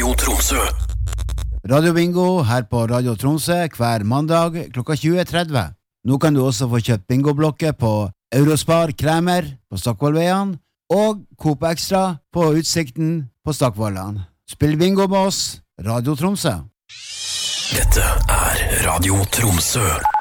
Radio Tromsø. Radio Bingo her på Radio Tromsø hver mandag klokka 20:30. Nå kan du også få kjøpt bingoblokker på Eurospar Kremer på Stokkvollveien og Coop Extra på Utsikten på Stokkvollan. Spill bingo med oss, Radio Tromsø. Dette er Radio Tromsø.